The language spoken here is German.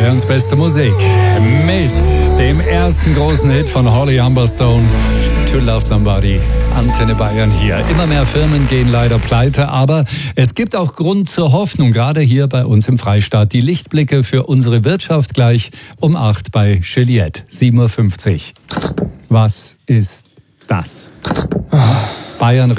Bayerns beste Musik. Mit dem ersten großen Hit von Holly Humberstone, To Love Somebody. Antenne Bayern hier. Immer mehr Firmen gehen leider pleite, aber es gibt auch Grund zur Hoffnung, gerade hier bei uns im Freistaat. Die Lichtblicke für unsere Wirtschaft gleich um 8 bei Juliette, 7:50 Uhr. Was ist das? Bayern